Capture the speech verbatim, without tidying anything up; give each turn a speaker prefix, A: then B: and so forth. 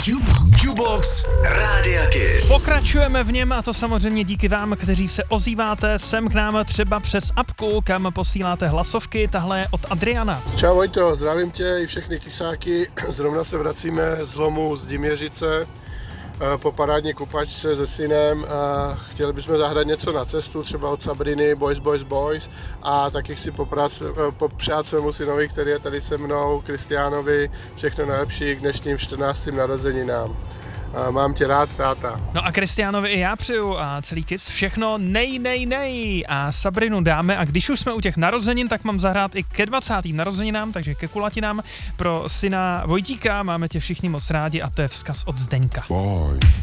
A: Jukebox Rádia Kiss.
B: Pokračujeme v něm a to samozřejmě díky vám, kteří se ozýváte sem k nám třeba přes apku, kam posíláte hlasovky. Tahle je od Adriana.
C: Čau Vojto, zdravím tě i všechny kysáky. Zrovna se vracíme z lomu z Diměřice po parádní kupačce se synem a chtěli bychom zahrát něco na cestu, třeba od Sabriny, Boys, Boys, Boys a taky chci poprat, popřát svému synovi, který je tady se mnou, Kristiánovi, všechno nejlepší k dnešním čtrnáctým narozeninám. A mám tě rád, táta.
B: No a Kristiánovi i já přeju a celý Kiss všechno nej, nej, nej a Sabrinu dáme a když už jsme u těch narozenin, tak mám zahrát i ke dvacátým narozeninám, takže ke kulatinám pro syna Vojtíka, máme tě všichni moc rádi a to je vzkaz od Zdeňka.
D: Boys.